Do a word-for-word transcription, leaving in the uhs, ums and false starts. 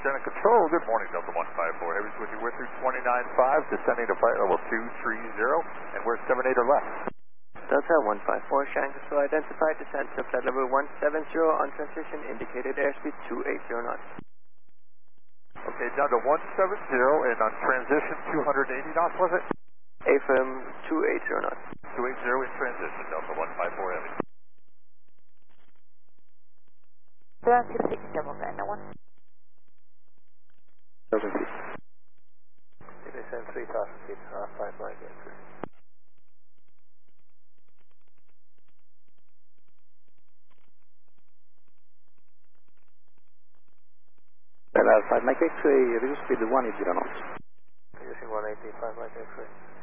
Center Control. Good morning, Delta one five four. Heavy's with you. We're through twenty-nine five, descending to flight level two three zero, and we're seven eight or left. Delta one five four, Shanghai Control identified, descent to flight level one seven zero on transition, indicated airspeed two eight zero knots. Okay, down to one seven zero, and on transition two eighty knots, was it? A F M two eight zero knots. two eight zero in transition, Delta one five four Heavy. Ground six six seven nine one. Thousand feet. Descend three thousand feet, uh, five Mike entry. Well, uh, five Mike X-ray, reduce speed one eighty knots. Using one eighty, five Mike X-ray.